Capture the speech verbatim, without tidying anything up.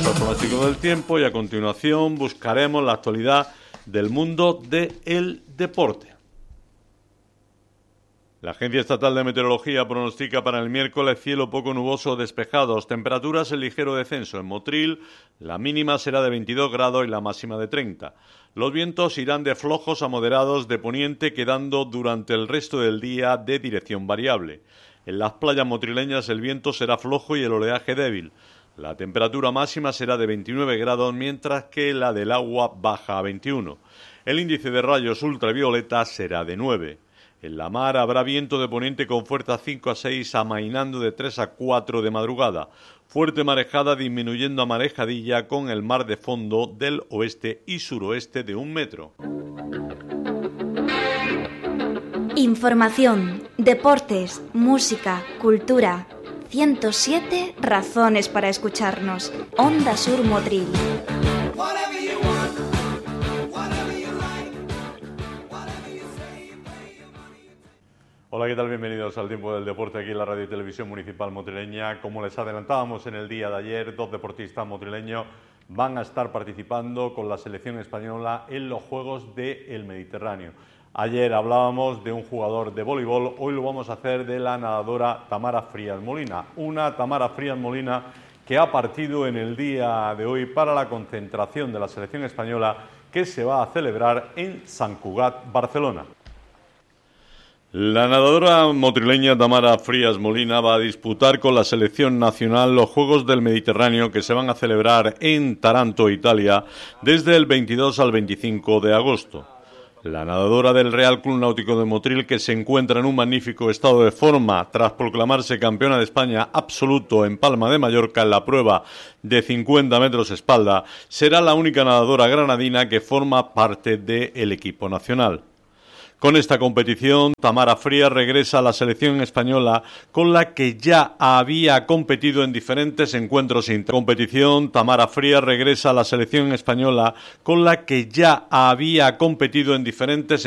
Vamos al pronóstico del tiempo y a continuación buscaremos la actualidad del mundo del deporte. La Agencia Estatal de Meteorología pronostica para el miércoles cielo poco nuboso o despejados, temperaturas en ligero descenso. En Motril la mínima será de veintidós grados y la máxima de treinta. Los vientos irán de flojos a moderados de poniente, quedando durante el resto del día de dirección variable. En las playas motrileñas el viento será flojo y el oleaje débil. La temperatura máxima será de veintinueve grados, mientras que la del agua baja a veintiuno. El índice de rayos ultravioleta será de nueve. En la mar habrá viento de poniente con fuerza cinco a seis, amainando de tres a cuatro de madrugada. Fuerte marejada disminuyendo a marejadilla con el mar de fondo del oeste y suroeste de un metro. Información, deportes, música, cultura. ciento siete razones para escucharnos. Onda Sur Motril. Hola, ¿qué tal? Bienvenidos al Tiempo del Deporte aquí en la Radio y Televisión Municipal Motrileña. Como les adelantábamos en el día de ayer, dos deportistas motrileños van a estar participando con la selección española en los Juegos del Mediterráneo. Ayer hablábamos de un jugador de voleibol, hoy lo vamos a hacer de la nadadora Tamara Frías Molina. Una Tamara Frías Molina que ha partido en el día de hoy para la concentración de la selección española que se va a celebrar en Sant Cugat, Barcelona. La nadadora motrileña Tamara Frías Molina va a disputar con la selección nacional los Juegos del Mediterráneo que se van a celebrar en Taranto, Italia, desde el veintidós al veinticinco de agosto. La nadadora del Real Club Náutico de Motril, que se encuentra en un magnífico estado de forma tras proclamarse campeona de España absoluto en Palma de Mallorca en la prueba de cincuenta metros espalda, será la única nadadora granadina que forma parte del equipo nacional. Con esta competición, Tamara Frías regresa a la selección española con la que ya había competido en diferentes encuentros intercompetición. Tamara Frías regresa a la selección española con la que ya había competido en diferentes